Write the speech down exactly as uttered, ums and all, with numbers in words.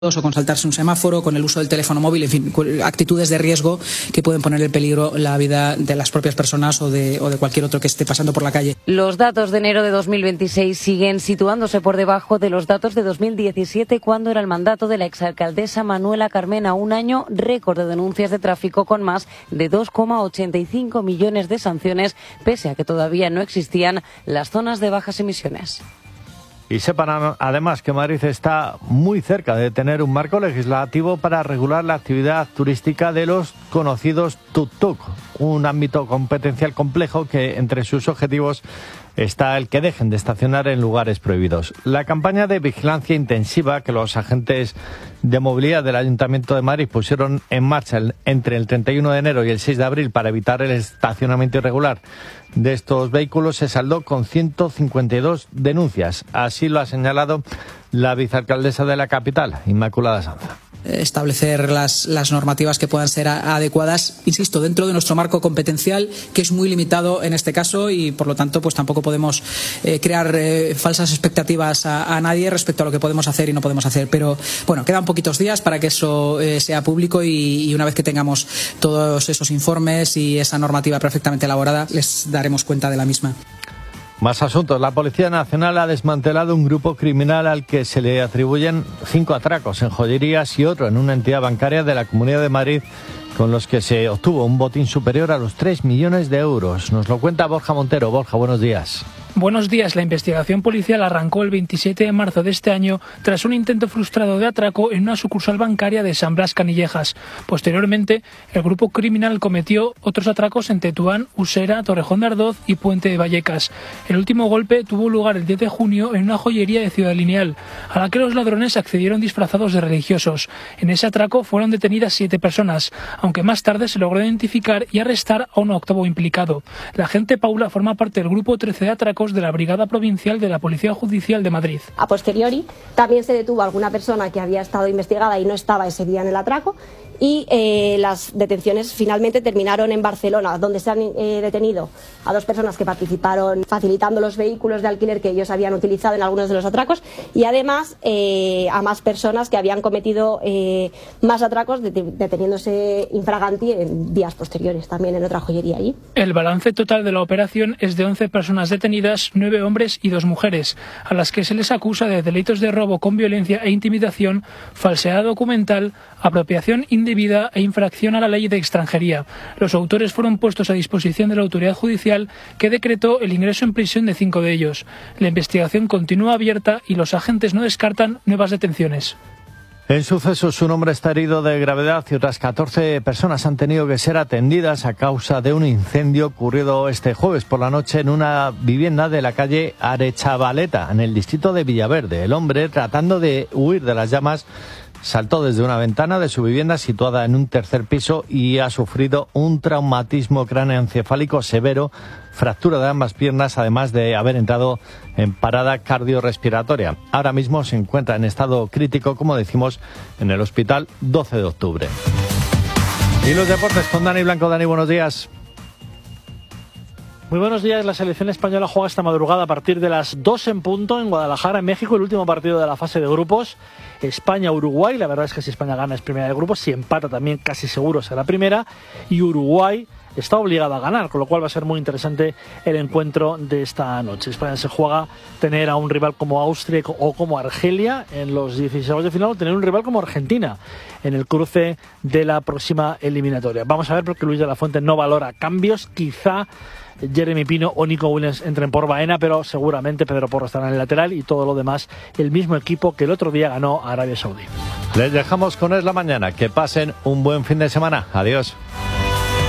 o con saltarse un semáforo, con el uso del teléfono móvil, en fin, actitudes de riesgo que pueden poner en peligro la vida de las propias personas o de, o de cualquier otro que esté pasando por la calle. Los datos de enero de dos mil veintiséis siguen situándose por debajo de los datos de dos mil diecisiete, cuando era el mandato de la exalcaldesa Manuela Carmena, un año récord de denuncias de tráfico con más de dos coma ochenta y cinco millones de sanciones, pese a que todavía no existían las zonas de bajas emisiones. Y sepan además que Madrid está muy cerca de tener un marco legislativo para regular la actividad turística de los conocidos tuk-tuk, un ámbito competencial complejo que entre sus objetivos está el que dejen de estacionar en lugares prohibidos. La campaña de vigilancia intensiva que los agentes de movilidad del Ayuntamiento de Madrid pusieron en marcha entre el treinta y uno de enero y el seis de abril para evitar el estacionamiento irregular de estos vehículos se saldó con ciento cincuenta y dos denuncias. Así lo ha señalado la vicealcaldesa de la capital, Inmaculada Sanza. Establecer las, las normativas que puedan ser a, adecuadas, insisto, dentro de nuestro marco competencial, que es muy limitado en este caso, y por lo tanto pues tampoco podemos eh, crear eh, falsas expectativas a, a nadie respecto a lo que podemos hacer y no podemos hacer. Pero bueno, quedan poquitos días para que eso eh, sea público y, y una vez que tengamos todos esos informes y esa normativa perfectamente elaborada, les daremos cuenta de la misma. Más asuntos. La Policía Nacional ha desmantelado un grupo criminal al que se le atribuyen cinco atracos en joyerías y otro en una entidad bancaria de la Comunidad de Madrid, con los que se obtuvo un botín superior a los tres millones de euros. Nos lo cuenta Borja Montero. Borja, buenos días. Buenos días. La investigación policial arrancó el veintisiete de marzo de este año tras un intento frustrado de atraco en una sucursal bancaria de San Blas Canillejas. Posteriormente, el grupo criminal cometió otros atracos en Tetuán, Usera, Torrejón de Ardoz y Puente de Vallecas. El último golpe tuvo lugar el diez de junio en una joyería de Ciudad Lineal, a la que los ladrones accedieron disfrazados de religiosos. En ese atraco fueron detenidas siete personas, aunque más tarde se logró identificar y arrestar a un octavo implicado. La agente Paula forma parte del grupo trece de atracos de la Brigada Provincial de la Policía Judicial de Madrid. A posteriori, también se detuvo a alguna persona que había estado investigada y no estaba ese día en el atraco, y eh, las detenciones finalmente terminaron en Barcelona, donde se han eh, detenido a dos personas que participaron facilitando los vehículos de alquiler que ellos habían utilizado en algunos de los atracos, y además eh, a más personas que habían cometido eh, más atracos, det- deteniéndose infraganti en días posteriores, también en otra joyería allí. El balance total de la operación es de once personas detenidas, nueve hombres y dos mujeres, a las que se les acusa de delitos de robo con violencia e intimidación, falsedad documental, apropiación indebida e infracción a la ley de extranjería. Los autores fueron puestos a disposición de la autoridad judicial, que decretó el ingreso en prisión de cinco de ellos. La investigación continúa abierta y los agentes no descartan nuevas detenciones. En sucesos, un hombre está herido de gravedad y otras catorce personas han tenido que ser atendidas a causa de un incendio ocurrido este jueves por la noche en una vivienda de la calle Arechavaleta, en el distrito de Villaverde. El hombre, tratando de huir de las llamas, saltó desde una ventana de su vivienda situada en un tercer piso y ha sufrido un traumatismo cráneoencefálico severo, fractura de ambas piernas, además de haber entrado en parada cardiorrespiratoria. Ahora mismo se encuentra en estado crítico, como decimos, en el hospital doce de octubre. Y los deportes con Dani Blanco. Dani, buenos días. Muy buenos días. La selección española juega esta madrugada a partir de las dos en punto en Guadalajara, en México, el último partido de la fase de grupos. España-Uruguay. La verdad es que si España gana es primera de grupos, si empata también casi seguro será primera. Y Uruguay está obligado a ganar, con lo cual va a ser muy interesante el encuentro de esta noche. España se juega tener a un rival como Austria o como Argelia en los dieciséis de final, o tener un rival como Argentina en el cruce de la próxima eliminatoria. Vamos a ver, porque Luis de la Fuente no valora cambios. Quizá Jeremy Pino o Nico Williams entren por Baena, pero seguramente Pedro Porro estará en el lateral y todo lo demás el mismo equipo que el otro día ganó a Arabia Saudí. Les dejamos con Es la Mañana. Que pasen un buen fin de semana. Adiós.